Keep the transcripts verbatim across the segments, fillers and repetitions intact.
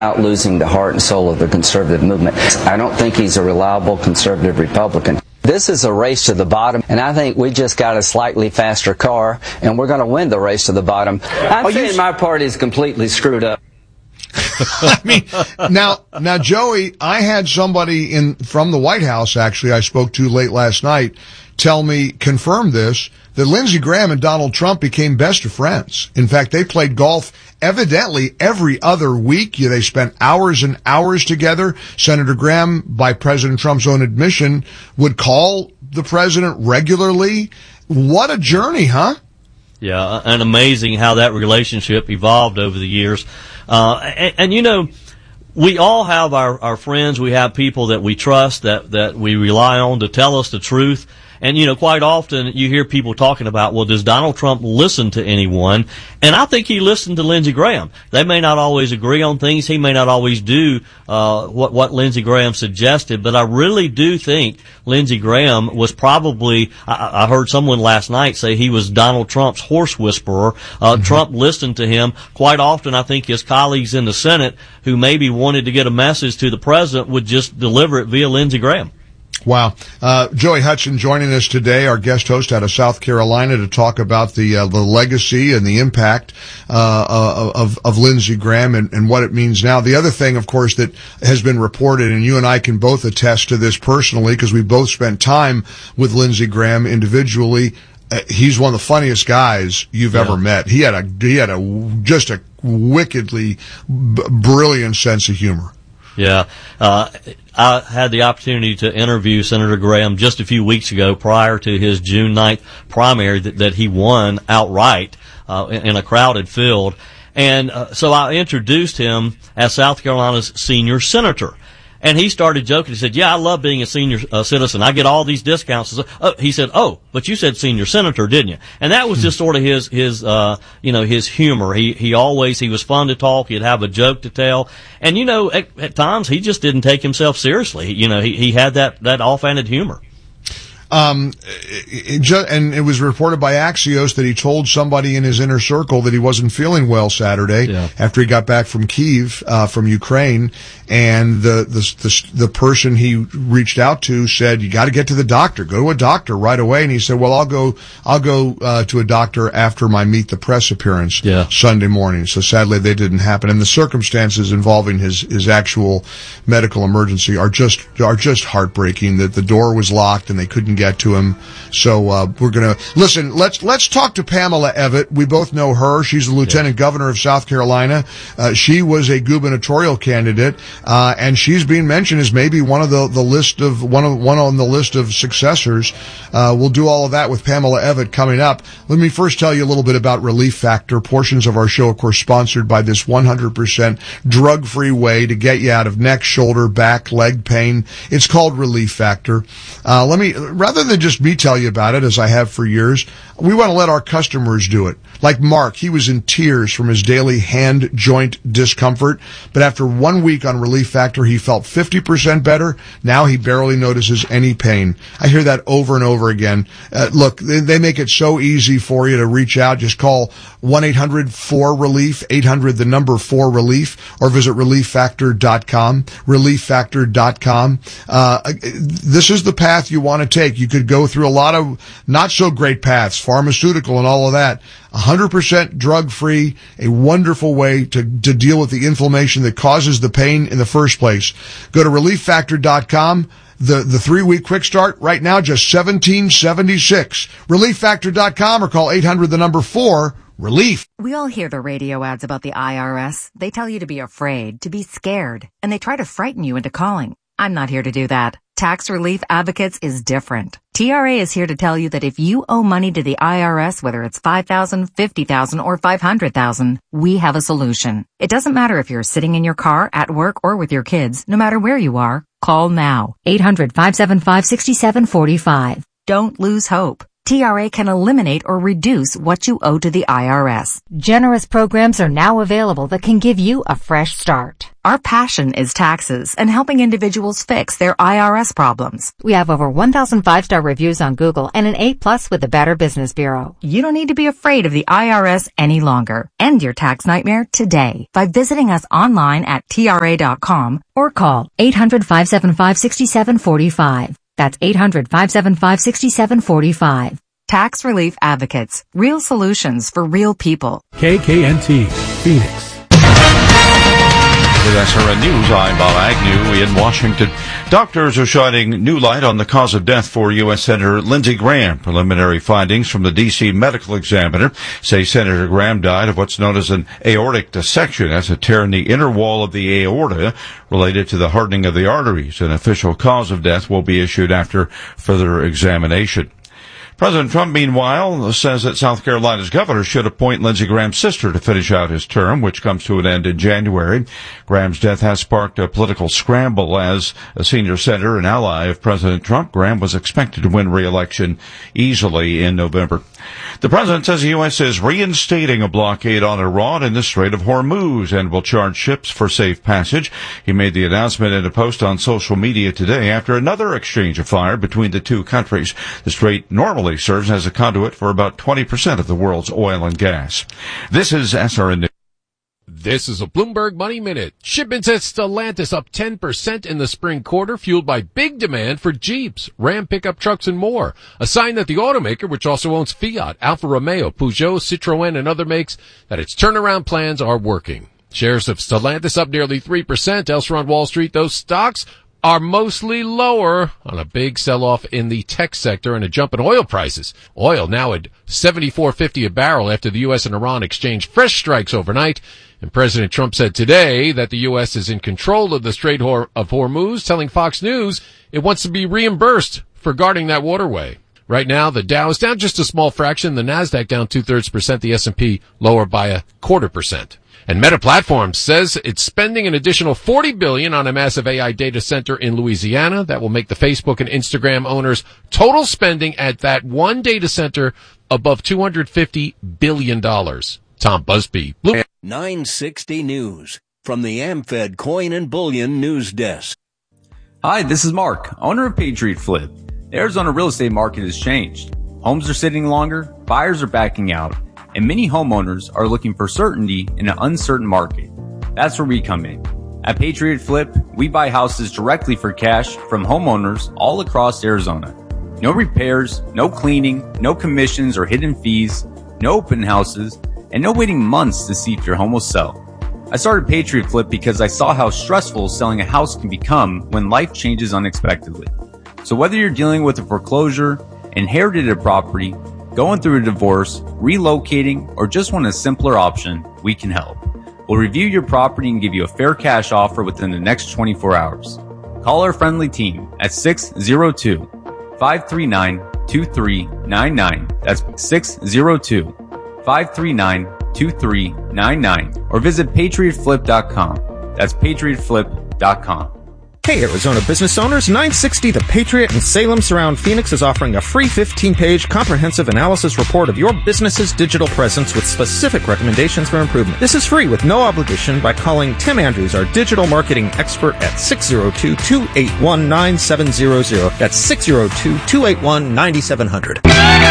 out losing the heart and soul of the conservative movement. I don't think he's a reliable conservative Republican. This is a race to the bottom, and I think we just got a slightly faster car, and we're going to win the race to the bottom. I'm oh, saying my party is completely screwed up. I mean, now, now, Joey, I had somebody in from the White House, actually, I spoke to late last night, tell me, confirm this, that Lindsey Graham and Donald Trump became best of friends. In fact, they played golf evidently every other week. Yeah, they spent hours and hours together. Senator Graham, by President Trump's own admission, would call the president regularly. What a journey, huh? Yeah, and amazing how that relationship evolved over the years. Uh, and, and you know, we all have our, our friends. We have people that we trust, that, that we rely on to tell us the truth. And, you know, quite often you hear people talking about, well, does Donald Trump listen to anyone? And I think he listened to Lindsey Graham. They may not always agree on things. He may not always do uh what, what Lindsey Graham suggested. But I really do think Lindsey Graham was probably, I, I heard someone last night say he was Donald Trump's horse whisperer. Uh mm-hmm. Trump listened to him. Quite often I think his colleagues in the Senate who maybe wanted to get a message to the president would just deliver it via Lindsey Graham. Wow. Uh, Joey Hudson joining us today, our guest host out of South Carolina, to talk about the, uh, the legacy and the impact, uh, of, of Lindsey Graham and, and what it means now. The other thing, of course, that has been reported, and you and I can both attest to this personally, because we both spent time with Lindsey Graham individually. Uh, he's one of the funniest guys you've yeah. ever met. He had a, he had a, just a wickedly b- brilliant sense of humor. Yeah. Uh, I had the opportunity to interview Senator Graham just a few weeks ago prior to his June ninth primary that, that he won outright, uh, in, in a crowded field. And, uh, so I introduced him as South Carolina's senior senator. And he started joking. He said, yeah, I love being a senior uh, citizen. I get all these discounts. Uh, he said, oh, but you said senior senator, didn't you? And that was just sort of his, his, uh, you know, his humor. He, he always, he was fun to talk. He'd have a joke to tell. And, you know, at, at times he just didn't take himself seriously. You know, he, he had that, that offhanded humor. Um, it just, and it was reported by Axios that he told somebody in his inner circle that he wasn't feeling well Saturday yeah. after he got back from Kyiv, uh, from Ukraine. And the, the, the, the person he reached out to said, you got to get to the doctor, go to a doctor right away. And he said, well, I'll go, I'll go, uh, to a doctor after my Meet the Press appearance yeah. Sunday morning. So sadly, they didn't happen. And the circumstances involving his, his actual medical emergency are just, are just heartbreaking, that the door was locked and they couldn't get to him. So, uh, we're gonna, listen, let's, let's talk to Pamela Evette. We both know her. She's the Lieutenant yeah. Governor of South Carolina. Uh, she was a gubernatorial candidate, uh, and she's being mentioned as maybe one of the, the list of, one of, one on the list of successors. Uh, we'll do all of that with Pamela Evette coming up. Let me first tell you a little bit about Relief Factor. Portions of our show, of course, sponsored by this one hundred percent drug-free way to get you out of neck, shoulder, back, leg pain. It's called Relief Factor. Uh, let me, rather than just me tell you about it, as I have for years, we want to let our customers do it. Like Mark, he was in tears from his daily hand joint discomfort, but after one week on Relief Factor, he felt fifty percent better. Now he barely notices any pain. I hear that over and over again. Uh, look, they, they make it so easy for you to reach out. Just call one eight hundred four relief, eight hundred the number four relief, or visit relief factor dot com, relief factor dot com. Uh, this is the path you want to take. You could go through a lot of not so great paths, pharmaceutical and all of that. one hundred percent drug-free, a wonderful way to, to deal with the inflammation that causes the pain in the first place. Go to relief factor dot com. The, the three-week quick start right now, just seventeen seventy-six. relief factor dot com or call eight hundred the number four. Relief. We all hear the radio ads about the I R S. They tell you to be afraid, to be scared, and they try to frighten you into calling. I'm not here to do that. Tax Relief Advocates is different. T R A is here to tell you that if you owe money to the I R S, whether it's five thousand dollars, fifty thousand dollars, or five hundred thousand dollars, we have a solution. It doesn't matter if you're sitting in your car, at work, or with your kids. No matter where you are, call now. eight hundred, five seven five, six seven four five. Don't lose hope. T R A can eliminate or reduce what you owe to the I R S. Generous programs are now available that can give you a fresh start. Our passion is taxes and helping individuals fix their I R S problems. We have over one thousand five-star reviews on Google and an A plus with the Better Business Bureau. You don't need to be afraid of the I R S any longer. End your tax nightmare today by visiting us online at T R A dot com or call eight hundred, five seven five, six seven four five. That's eight hundred, five seven five, six seven four five. Tax Relief Advocates. Real solutions for real people. K K N T, Phoenix. With S R N News, I'm Bob Agnew in Washington. Doctors are shining new light on the cause of death for U S Senator Lindsey Graham. Preliminary findings from the D C Medical Examiner say Senator Graham died of what's known as an aortic dissection. That's a tear in the inner wall of the aorta related to the hardening of the arteries. An official cause of death will be issued after further examination. President Trump, meanwhile, says that South Carolina's governor should appoint Lindsey Graham's sister to finish out his term, which comes to an end in January. Graham's death has sparked a political scramble as a senior senator and ally of President Trump. Graham was expected to win re-election easily in November. The president says the U S is reinstating a blockade on Iran in the Strait of Hormuz and will charge ships for safe passage. He made the announcement in a post on social media today after another exchange of fire between the two countries. The strait normally serves as a conduit for about twenty percent of the world's oil and gas. This is S R N News. This is a Bloomberg Money Minute. Shipments at Stellantis up ten percent in the spring quarter, fueled by big demand for Jeeps, Ram pickup trucks, and more. A sign that the automaker, which also owns Fiat, Alfa Romeo, Peugeot, Citroën, and other makes, that its turnaround plans are working. Shares of Stellantis up nearly three percent. Elsewhere on Wall Street, those stocks are mostly lower on a big sell-off in the tech sector and a jump in oil prices. Oil now at seventy-four fifty a barrel after the U S and Iran exchanged fresh strikes overnight. And President Trump said today that the U S is in control of the Strait of Hormuz, telling Fox News it wants to be reimbursed for guarding that waterway. Right now, the Dow is down just a small fraction. The Nasdaq down two-thirds percent. The S and P lower by a quarter percent. And Meta Platforms says it's spending an additional forty billion dollars on a massive A I data center in Louisiana that will make the Facebook and Instagram owners' total spending at that one data center above two hundred fifty billion dollars. Tom Busby, Blue. nine sixty News from the AmFed Coin and Bullion News Desk. Hi, this is Mark, owner of Patriot Flip. The Arizona real estate market has changed. Homes are sitting longer, buyers are backing out, and many homeowners are looking for certainty in an uncertain market. That's where we come in. At Patriot Flip, we buy houses directly for cash from homeowners all across Arizona. No repairs, no cleaning, no commissions or hidden fees, no open houses, and no waiting months to see if your home will sell. I started Patriot Flip because I saw how stressful selling a house can become when life changes unexpectedly. So whether you're dealing with a foreclosure, inherited a property, going through a divorce, relocating, or just want a simpler option, we can help. We'll review your property and give you a fair cash offer within the next twenty-four hours. Call our friendly team at six zero two, five three nine, two three nine nine. That's six zero two, five three nine, two three nine nine. Or visit patriot flip dot com. That's patriot flip dot com. Hey Arizona business owners, nine sixty The Patriot in Salem Surround Phoenix is offering a free fifteen-page comprehensive analysis report of your business's digital presence with specific recommendations for improvement. This is free with no obligation by calling Tim Andrews, our digital marketing expert, at six zero two, two eight one, nine seven zero zero. That's six zero two, two eight one, nine seven zero zero.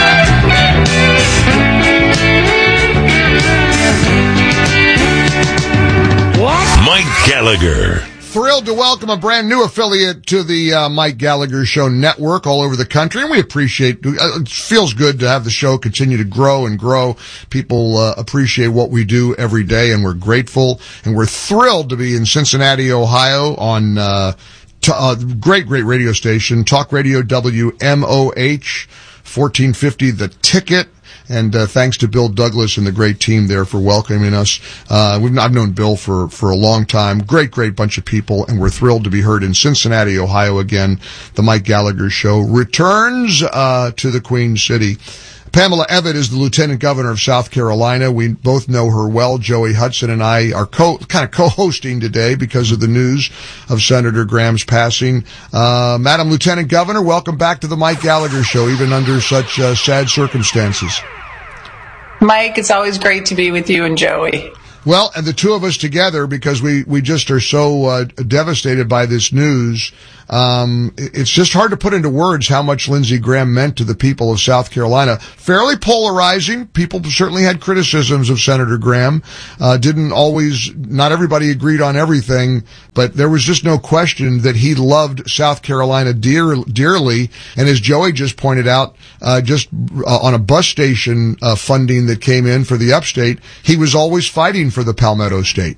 Mike Gallagher. Thrilled to welcome a brand new affiliate to the uh, Mike Gallagher Show network all over the country, and we appreciate, uh, it feels good to have the show continue to grow and grow. People uh, appreciate what we do every day, and we're grateful, and we're thrilled to be in Cincinnati, Ohio on uh, t- uh great, great radio station, Talk Radio W M O H, fourteen fifty The Ticket. And uh, thanks to Bill Douglas and the great team there for welcoming us. Uh, we've, I've known Bill for, for a long time. Great, great bunch of people, and we're thrilled to be heard in Cincinnati, Ohio again. The Mike Gallagher Show returns uh, to the Queen City. Pamela Evett is the Lieutenant Governor of South Carolina. We both know her well. Joey Hudson and I are co- kind of co-hosting today because of the news of Senator Graham's passing. Uh, Madam Lieutenant Governor, welcome back to the Mike Gallagher Show, even under such uh, sad circumstances. Mike, it's always great to be with you and Joey. Well, and the two of us together, because we, we just are so uh, devastated by this news. Um, it's just hard to put into words how much Lindsey Graham meant to the people of South Carolina. Fairly polarizing. People certainly had criticisms of Senator Graham. Uh, didn't always, not everybody agreed on everything, but there was just no question that he loved South Carolina dear, dearly. And as Joey just pointed out, uh, just uh, on a bus station uh, funding that came in for the upstate, he was always fighting for the Palmetto State.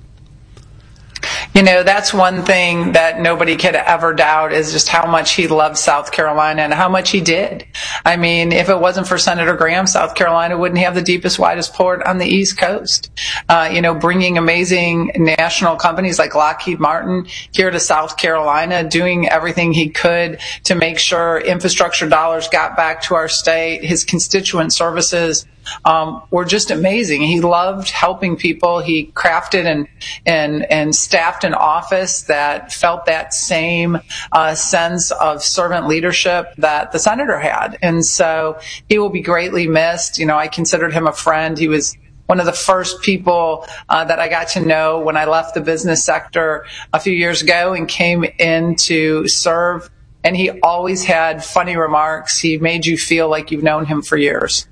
You know, that's one thing that nobody could ever doubt is just how much he loved South Carolina and how much he did. I mean, if it wasn't for Senator Graham, South Carolina wouldn't have the deepest, widest port on the East Coast. Uh, you know, bringing amazing national companies like Lockheed Martin here to South Carolina, doing everything he could to make sure infrastructure dollars got back to our state, his constituent services Um, were just amazing. He loved helping people. He crafted and and and staffed an office that felt that same uh, sense of servant leadership that the senator had. And so he will be greatly missed. You know, I considered him a friend. He was one of the first people uh, that I got to know when I left the business sector a few years ago and came in to serve. And he always had funny remarks. He made you feel like you've known him for years.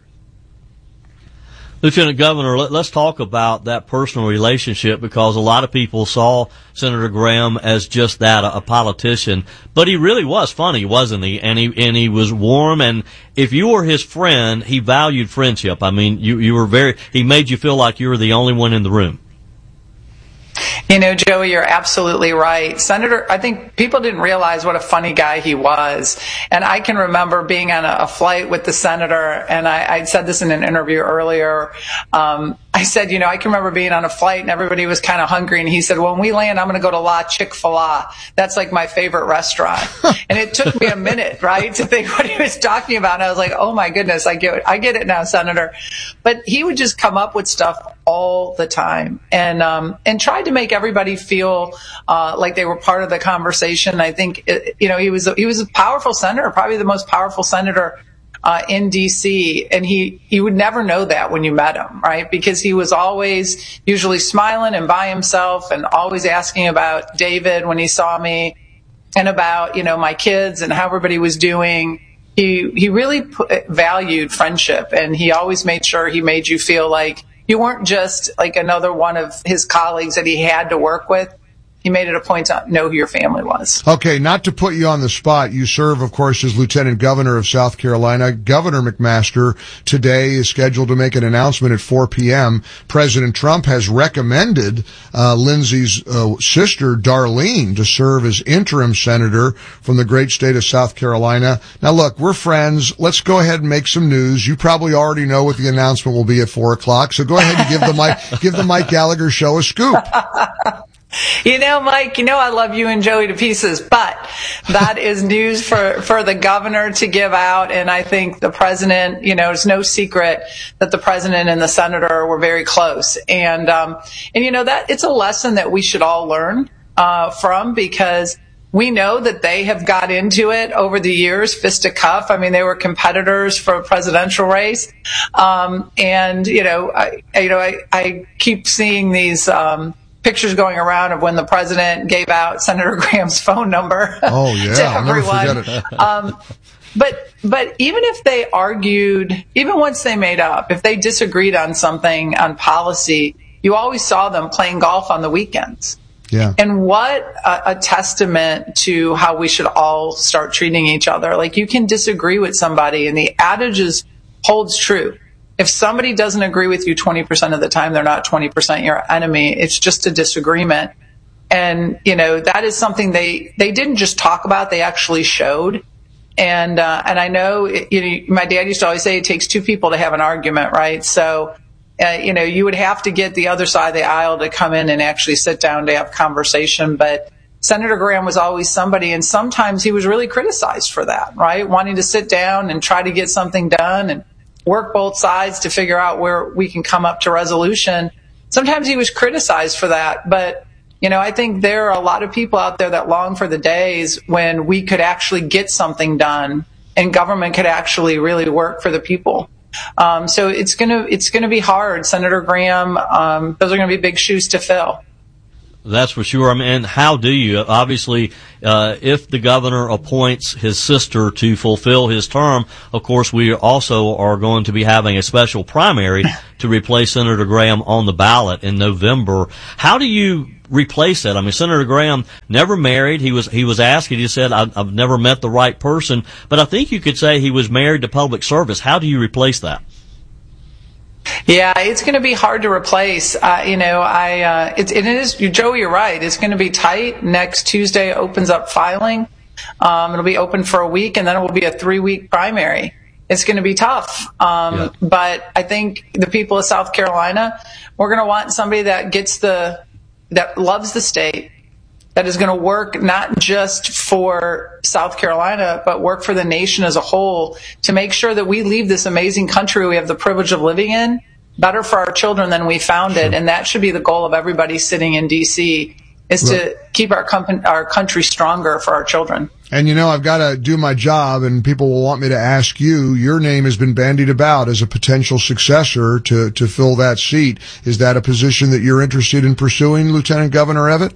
Lieutenant Governor, let, let's talk about that personal relationship, because a lot of people saw Senator Graham as just that, a, a politician. But he really was funny, wasn't he? And he and he was warm. And if you were his friend, he valued friendship. I mean, you you were very. He made you feel like you were the only one in the room. You know, Joey, you're absolutely right. Senator, I think people didn't realize what a funny guy he was. And I can remember being on a, a flight with the senator, and I, I said this in an interview earlier. Um, I said, you know, I can remember being on a flight and everybody was kind of hungry. And he said, well, when we land, I'm going to go to La Chick-fil-A. That's like my favorite restaurant. And it took me a minute, right, to think what he was talking about. And I was like, oh my goodness, I get it. I get it now, Senator. But he would just come up with stuff all the time and, um, and tried to make everybody feel, uh, like they were part of the conversation. I think, it, you know, he was, a, he was a powerful senator, probably the most powerful senator Uh, in D C, and he, he would never know that when you met him, right? Because he was always usually smiling and by himself and always asking about David when he saw me and about, you know, my kids and how everybody was doing. He, he really put, valued friendship, and he always made sure he made you feel like you weren't just like another one of his colleagues that he had to work with. He made it a point to know who your family was. Okay, not to put you on the spot, you serve, of course, as Lieutenant Governor of South Carolina. Governor McMaster today is scheduled to make an announcement at four p.m. President Trump has recommended uh, Lindsey's uh, sister, Darlene, to serve as interim senator from the great state of South Carolina. Now, look, we're friends. Let's go ahead and make some news. You probably already know what the announcement will be at four o'clock, so go ahead and give the Mike, give the Mike Gallagher Show a scoop. You know, Mike, you know I love you and Joey to pieces, but that is news for, for the governor to give out. And I think the president, you know, it's no secret that the president and the senator were very close. And, um, and you know, that it's a lesson that we should all learn, uh, from, because we know that they have got into it over the years, fisticuff. I mean, they were competitors for a presidential race. Um, and, you know, I, you know, I, I keep seeing these, um, pictures going around of when the president gave out Senator Graham's phone number. Oh yeah, to I'll never everyone. forget it. um, but but even if they argued, even once they made up, if they disagreed on something on policy, you always saw them playing golf on the weekends. Yeah. And what a, a testament to how we should all start treating each other. Like, you can disagree with somebody, and the adage is, holds true. If somebody doesn't agree with you twenty percent of the time, they're not twenty percent your enemy. It's just a disagreement. And, you know, that is something they, they didn't just talk about, they actually showed. And, uh, and I know, it, you know, my dad used to always say it takes two people to have an argument, right? So, uh, you know, you would have to get the other side of the aisle to come in and actually sit down to have conversation. But Senator Graham was always somebody, and sometimes he was really criticized for that, right? Wanting to sit down and try to get something done. And work both sides to figure out where we can come up to resolution. Sometimes he was criticized for that, but you know, I think there are a lot of people out there that long for the days when we could actually get something done and government could actually really work for the people. Um, so it's gonna it's gonna be hard, Senator Graham. Um, those are gonna be big shoes to fill. That's for sure. I mean, and how do you? Obviously, uh, if the governor appoints his sister to fulfill his term, of course, we also are going to be having a special primary to replace Senator Graham on the ballot in November. How do you replace that? I mean, Senator Graham never married. He was he was asked. He just said, I've, I've never met the right person. But I think you could say he was married to public service. How do you replace that? Yeah, it's going to be hard to replace. Uh, you know, I uh, it, it is, Joey, you're right. It's going to be tight. Next Tuesday opens up filing. Um, it'll be open for a week, and then it will be a three-week primary. It's going to be tough. Um, yeah. But I think the people of South Carolina, we're going to want somebody that gets the that loves the state, that is going to work not just for South Carolina, but work for the nation as a whole to make sure that we leave this amazing country we have the privilege of living in better for our children than we found it. And that should be the goal of everybody sitting in D C, is well, to keep our, company, our country stronger for our children. And, you know, I've got to do my job, and people will want me to ask you. Your name has been bandied about as a potential successor to, to fill that seat. Is that a position that you're interested in pursuing, Lieutenant Governor Evett?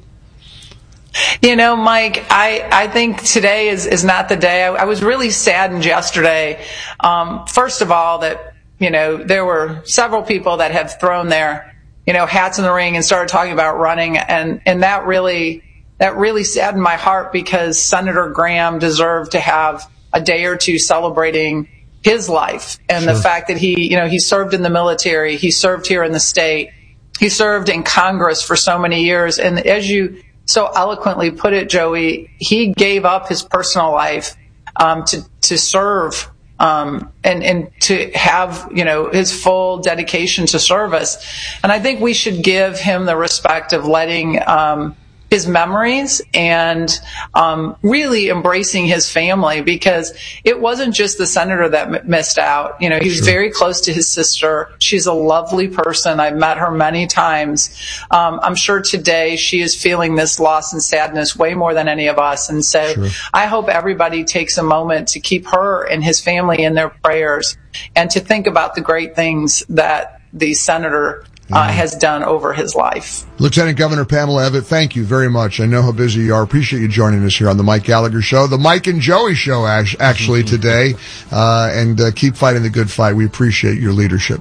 You know, Mike, I, I think today is, is not the day. I, I was really saddened yesterday. Um, first of all, that, you know, there were several people that have thrown their, you know, hats in the ring and started talking about running. And, and that really, that really saddened my heart, because Senator Graham deserved to have a day or two celebrating his life and sure. the fact that he, you know, he served in the military. He served here in the state. He served in Congress for so many years. And as you so eloquently put it, Joey, he gave up his personal life um, to to serve um, and and to have, you know, his full dedication to service. And I think we should give him the respect of letting um, his memories and um, really embracing his family, because it wasn't just the senator that m- missed out. You know, he was sure. very close to his sister. She's a lovely person. I've met her many times. Um, I'm sure today she is feeling this loss and sadness way more than any of us. And so sure. I hope everybody takes a moment to keep her and his family in their prayers and to think about the great things that the senator Uh, has done over his life. Lieutenant Governor Pamela Evett, thank you very much. I know how busy you are. Appreciate you joining us here on the Mike Gallagher Show, the Mike and Joey Show, actually, today. Uh, and uh, keep fighting the good fight. We appreciate your leadership.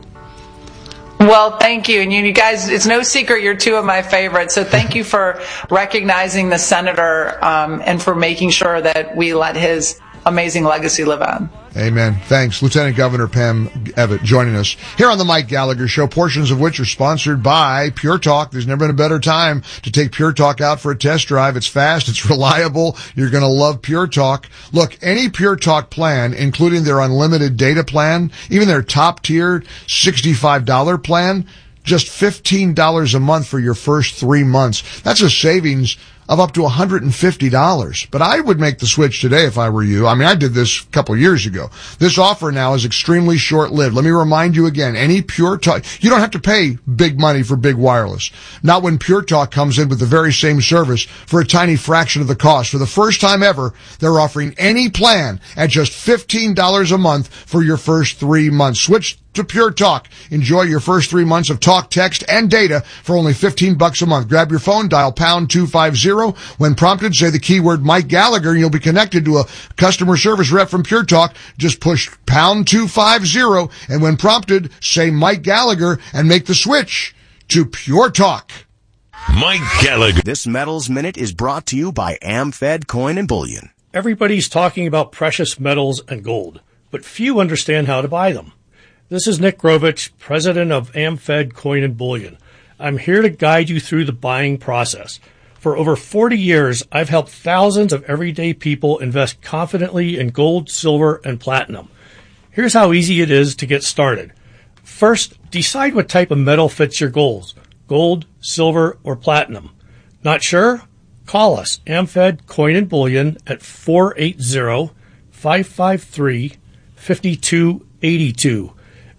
Well, thank you. And you, you guys, it's no secret you're two of my favorites. So thank you for recognizing the senator um, and for making sure that we let his amazing legacy live on. Amen. Thanks. Lieutenant Governor Pam Evett joining us here on the Mike Gallagher Show, portions of which are sponsored by Pure Talk. There's never been a better time to take Pure Talk out for a test drive. It's fast. It's reliable. You're going to love Pure Talk. Look, any Pure Talk plan, including their unlimited data plan, even their top-tiered sixty-five dollars plan, just fifteen dollars a month for your first three months. That's a savings of up to one hundred fifty dollars. But I would make the switch today if I were you. I mean, I did this a couple years ago. This offer now is extremely short-lived. Let me remind you again, any Pure Talk, you don't have to pay big money for big wireless. Not when Pure Talk comes in with the very same service for a tiny fraction of the cost. For the first time ever, they're offering any plan at just fifteen dollars a month for your first three months. Switch to Pure Talk. Enjoy your first three months of talk, text, and data for only fifteen bucks a month. Grab your phone, dial pound two fifty. When prompted, say the keyword Mike Gallagher, and you'll be connected to a customer service rep from Pure Talk. Just push pound two fifty, and when prompted, say Mike Gallagher and make the switch to Pure Talk. Mike Gallagher. This Metals Minute is brought to you by AmFed Coin and Bullion. Everybody's talking about precious metals and gold, but few understand how to buy them. This is Nick Grovich, president of AmFed Coin and Bullion. I'm here to guide you through the buying process. For over forty years, I've helped thousands of everyday people invest confidently in gold, silver, and platinum. Here's how easy it is to get started. First, decide what type of metal fits your goals, gold, silver, or platinum. Not sure? Call us, AmFed Coin and Bullion, at four eight zero, five five three, five two eight two.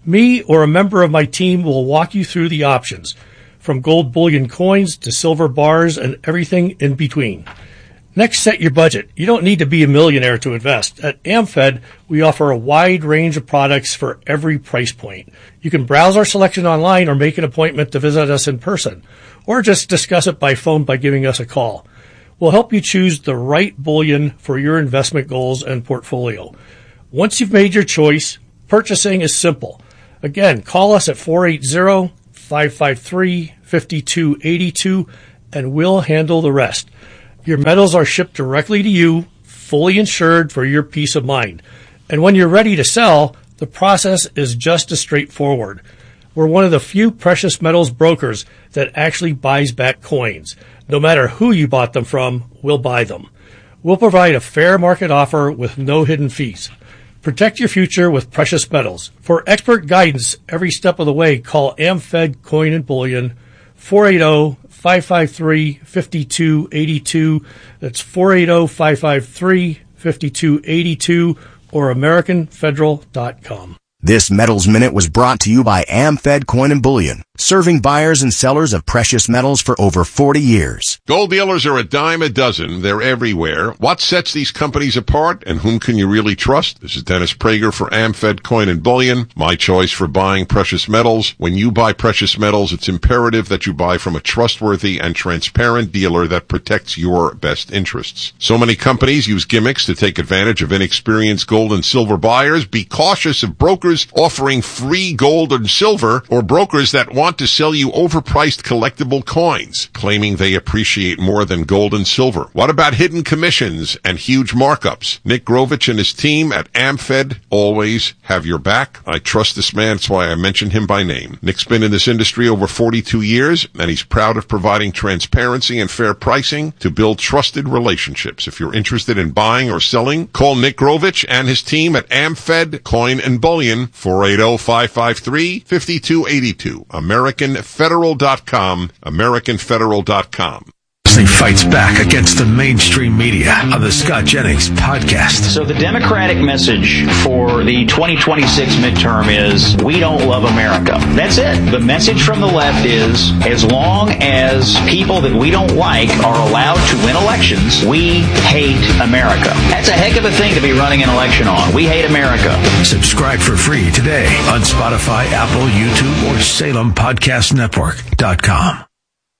Me or a member of my team will walk you through the options, from gold bullion coins to silver bars and everything in between. Next, set your budget. You don't need to be a millionaire to invest. At AmFed, we offer a wide range of products for every price point. You can browse our selection online or make an appointment to visit us in person, or just discuss it by phone by giving us a call. We'll help you choose the right bullion for your investment goals and portfolio. Once you've made your choice, purchasing is simple. Again, call us at four eight zero, five five three, five two eight two and we'll handle the rest. Your metals are shipped directly to you, fully insured for your peace of mind. And when you're ready to sell, the process is just as straightforward. We're one of the few precious metals brokers that actually buys back coins. No matter who you bought them from, we'll buy them. We'll provide a fair market offer with no hidden fees. Protect your future with precious metals. For expert guidance every step of the way, call AmFed Coin and Bullion, four eight zero, five five three, five two eight two. That's four eight zero, five five three, five two eight two or American Federal dot com. This Metals Minute was brought to you by AmFed Coin and Bullion, serving buyers and sellers of precious metals for over forty years. Gold dealers are a dime a dozen. They're everywhere. What sets these companies apart, and whom can you really trust? This is Dennis Prager for AmFed Coin and Bullion, my choice for buying precious metals. When you buy precious metals, it's imperative that you buy from a trustworthy and transparent dealer that protects your best interests. So many companies use gimmicks to take advantage of inexperienced gold and silver buyers. Be cautious of brokers offering free gold and silver, or brokers that want to sell you overpriced collectible coins, claiming they appreciate more than gold and silver. What about hidden commissions and huge markups? Nick Grovich and his team at AmFed always have your back. I trust this man, that's why I mention him by name. Nick's been in this industry over forty-two years, and he's proud of providing transparency and fair pricing to build trusted relationships. If you're interested in buying or selling, call Nick Grovich and his team at AmFed Coin and Bullion, four eight zero, five five three, five two eight two. American Federal dot com, American Federal dot com. He fights back against the mainstream media on the Scott Jennings podcast. So the Democratic message for the twenty twenty-six midterm is, we don't love America. That's it. The message from the left is, as long as people that we don't like are allowed to win elections, we hate America. That's a heck of a thing to be running an election on. We hate America. Subscribe for free today on Spotify, Apple, YouTube, or Salem Podcast Network dot com.